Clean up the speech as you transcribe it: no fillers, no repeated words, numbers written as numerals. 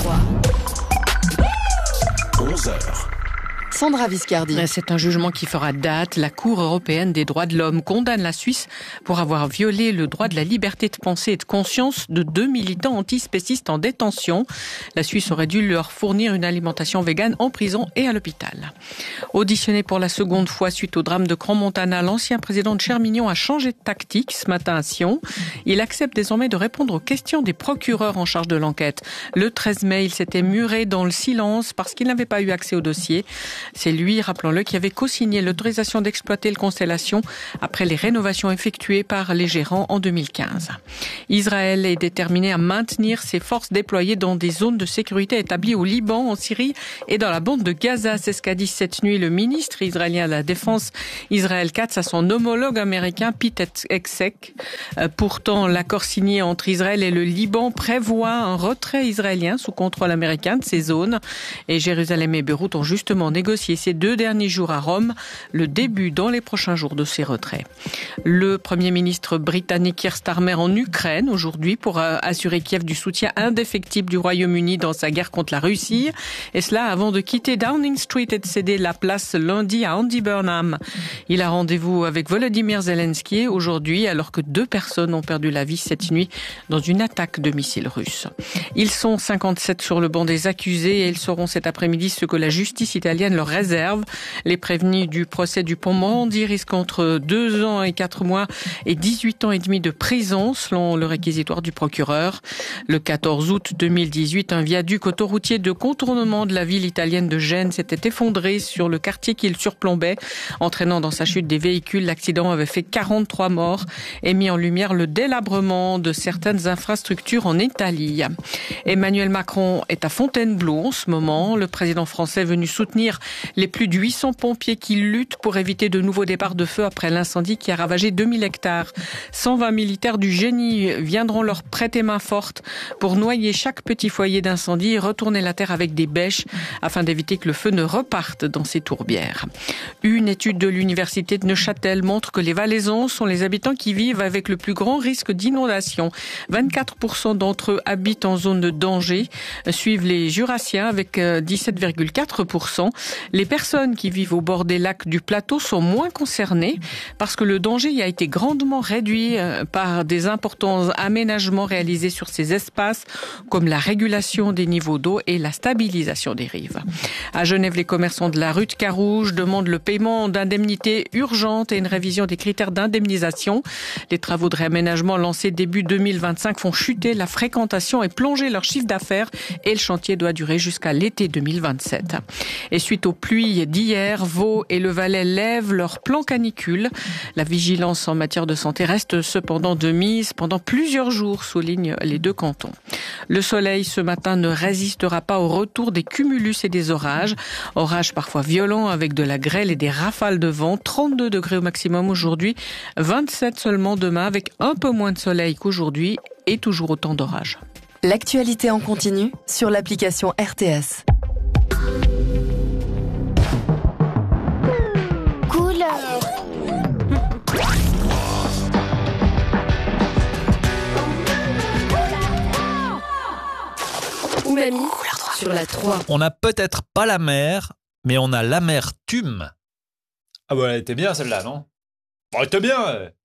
3. 11h. Sandra Viscardi. C'est un jugement qui fera date. La Cour européenne des droits de l'homme condamne la Suisse pour avoir violé le droit de la liberté de pensée et de conscience de 2 militants antispécistes en détention. La Suisse aurait dû leur fournir une alimentation végane en prison et à l'hôpital. Auditionné pour la seconde fois suite au drame de Crans-Montana, l'ancien président de Chermignon a changé de tactique ce matin à Sion. Il accepte désormais de répondre aux questions des procureurs en charge de l'enquête. Le 13 mai, il s'était muré dans le silence parce qu'il n'avait pas eu accès au dossier. C'est lui, rappelons-le, qui avait co-signé l'autorisation d'exploiter le Constellation après les rénovations effectuées par les gérants en 2015. Israël est déterminé à maintenir ses forces déployées dans des zones de sécurité établies au Liban, en Syrie et dans la bande de Gaza. C'est ce qu'a dit cette nuit le ministre israélien de la Défense, Israël Katz, à son homologue américain, Pete Hegseth. Pourtant, l'accord signé entre Israël et le Liban prévoit un retrait israélien sous contrôle américain de ces zones. Et Jérusalem et Beyrouth ont justement négocié ces 2 derniers jours à Rome le début dans les prochains jours de ces retraits. Le Premier ministre britannique Keir Starmer en Ukraine aujourd'hui pour assurer Kiev du soutien indéfectible du Royaume-Uni dans sa guerre contre la Russie. Et cela avant de quitter Downing Street et de céder la place lundi à Andy Burnham. Il a rendez-vous avec Volodymyr Zelensky aujourd'hui alors que 2 personnes ont perdu la vie cette nuit dans une attaque de missiles russes. Ils sont 57 sur le banc des accusés et ils sauront cet après-midi ce que la justice italienne leur réserve. Les prévenus du procès du pont Morandi risquent entre 2 ans et 4 mois et 18 ans et demi de prison selon le réquisitoire du procureur. Le 14 août 2018, un viaduc autoroutier de contournement de la ville italienne de Gênes s'était effondré sur le quartier qu'il surplombait, entraînant dans sa chute des véhicules. L'accident avait fait 43 morts et mis en lumière le délabrement de certaines infrastructures en Italie. Emmanuel Macron est à Fontainebleau en ce moment. Le président français est venu soutenir les plus de 800 pompiers qui luttent pour éviter de nouveaux départs de feu après l'incendie qui a ravagé 2000 hectares. 120 militaires du génie viendront leur prêter main forte pour noyer chaque petit foyer d'incendie et retourner la terre avec des bêches afin d'éviter que le feu ne reparte dans ces tourbières. Une étude de l'université de Neuchâtel montre que les Valaisans sont les habitants qui vivent avec le plus grand risque d'inondation. 24% d'entre eux habitent en zone de danger, suivent les Jurassiens avec 17,4%. Les personnes qui vivent au bord des lacs du plateau sont moins concernées parce que le danger y a été grandement réduit par des importants aménagements réalisés sur ces espaces comme la régulation des niveaux d'eau et la stabilisation des rives. À Genève, les commerçants de la rue de Carouge demandent le paiement d'indemnités urgentes et une révision des critères d'indemnisation. Les travaux de réaménagement lancés début 2025 font chuter la fréquentation et plonger leur chiffre d'affaires et le chantier doit durer jusqu'à l'été 2027. Et suite aux pluies d'hier, Vaud et le Valais lèvent leur plan canicule. La vigilance en matière de santé reste cependant de mise pendant plusieurs jours, soulignent les 2 cantons. Le soleil ce matin ne résistera pas au retour des cumulus et des orages. Orages parfois violents avec de la grêle et des rafales de vent. 32 degrés au maximum aujourd'hui, 27 seulement demain avec un peu moins de soleil qu'aujourd'hui et toujours autant d'orages. L'actualité en continu sur l'application RTS. Oumami sur la 3. On n'a peut-être pas la mer, mais on a l'amertume. Ah bah elle était bien celle-là, non? Elle était bien.